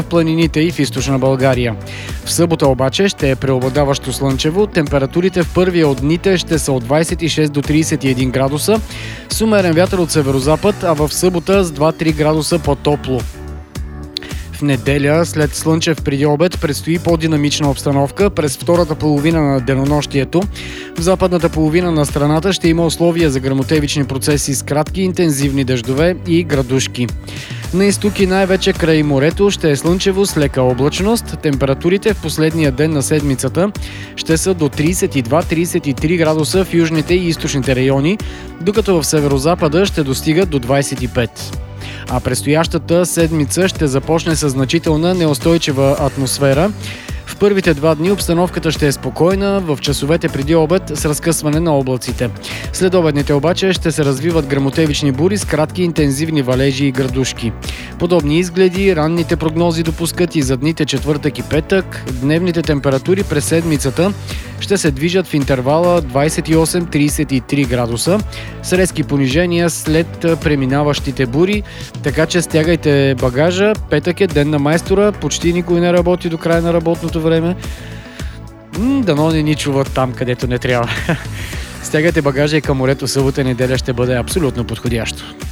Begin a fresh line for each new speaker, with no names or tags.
в планините и в източна България. В събота обаче ще е преобладаващо слънчево. Температурите в първия от дните ще са от 26 до 31 градуса. С умерен вятър от северозапад, а в събота с 2-3 градуса по-топло. В неделя, след слънчев преди обед, предстои по-динамична обстановка през втората половина на денонощието. В западната половина на страната ще има условия за гръмотевични процеси с кратки интензивни дъждове и градушки. На изток и най-вече край морето ще е слънчево с лека облачност. Температурите в последния ден на седмицата ще са до 32-33 градуса в южните и източните райони, докато в северозапада ще достигат до 25. А предстоящата седмица ще започне с значителна неустойчива атмосфера. В първите 2 дни обстановката ще е спокойна, в часовете преди обед с разкъсване на облаците. След обедните обаче ще се развиват гръмотевични бури с кратки интензивни валежи и градушки. Подобни изгледи ранните прогнози допускат и за дните четвъртък и петък. Дневните температури през седмицата ще се движат в интервала 28-33 градуса с резки понижения след преминаващите бури, така че стягайте багажа. Петък е ден на майстора, почти никой не работи до края на работното време. Дано не ни чуват там, където не трябва. Стягайте багажа и към морето, събота и неделя ще бъде абсолютно подходящо.